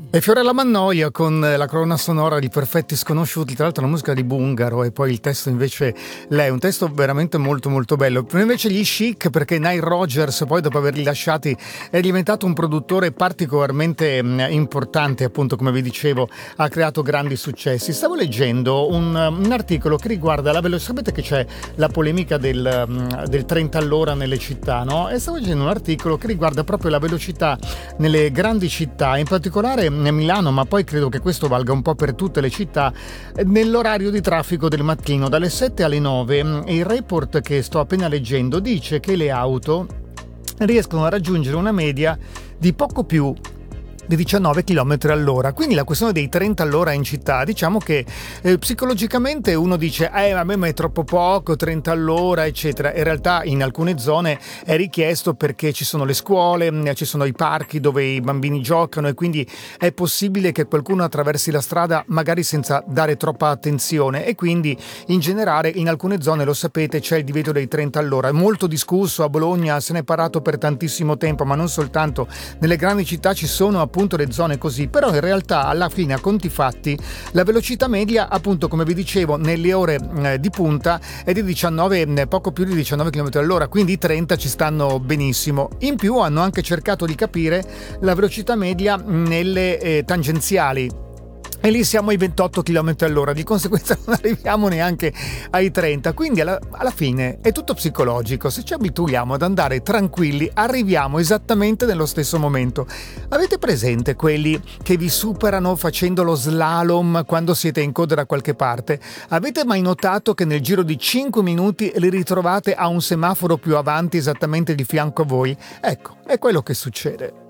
E Fiorella Mannoia con la colonna sonora di Perfetti Sconosciuti, tra l'altro la musica di Bungaro e poi il testo invece lei, un testo veramente molto molto bello. Invece gli Chic, perché Nile Rodgers poi dopo averli lasciati è diventato un produttore particolarmente importante, appunto come vi dicevo, ha creato grandi successi. Stavo leggendo un articolo che riguarda la velocità, sapete che c'è la polemica del 30 all'ora nelle città, no? E stavo leggendo un articolo che riguarda proprio la velocità nelle grandi città, in particolare Milano, ma poi credo che questo valga un po' per tutte le città, nell'orario di traffico del mattino, dalle 7 alle 9. Il report che sto appena leggendo dice che le auto riescono a raggiungere una media di poco più di 19 km all'ora, quindi la questione dei 30 all'ora in città, diciamo che psicologicamente uno dice a me è troppo poco, 30 all'ora eccetera. In realtà in alcune zone è richiesto perché ci sono le scuole, ci sono i parchi dove i bambini giocano e quindi è possibile che qualcuno attraversi la strada magari senza dare troppa attenzione, e quindi in generale in alcune zone, lo sapete, c'è il divieto dei 30 all'ora. È molto discusso a Bologna, se ne è parlato per tantissimo tempo, ma non soltanto, nelle grandi città ci sono appunto le zone così, però in realtà alla fine, a conti fatti, la velocità media, appunto come vi dicevo, nelle ore di punta è di 19, poco più di 19 km all'ora, quindi i 30 ci stanno benissimo. In più hanno anche cercato di capire la velocità media nelle tangenziali, e lì siamo ai 28 km all'ora, di conseguenza non arriviamo neanche ai 30, quindi alla fine è tutto psicologico. Se ci abituiamo ad andare tranquilli arriviamo esattamente nello stesso momento. Avete presente quelli che vi superano facendo lo slalom quando siete in coda da qualche parte? Avete mai notato che nel giro di 5 minuti li ritrovate a un semaforo più avanti, esattamente di fianco a voi? Ecco, è quello che succede.